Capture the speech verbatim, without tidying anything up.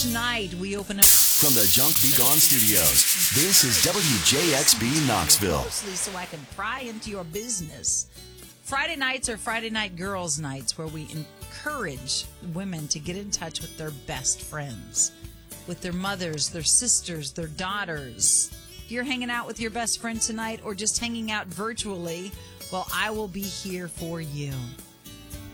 Tonight, we open up from the Junk Be Gone Studios. This is W J X B Knoxville. Mostly so I can pry into your business. Friday nights are Friday Night Girls Nights, where we encourage women to get in touch with their best friends, with their mothers, their sisters, their daughters. If you're hanging out with your best friend tonight or just hanging out virtually, well, I will be here for you.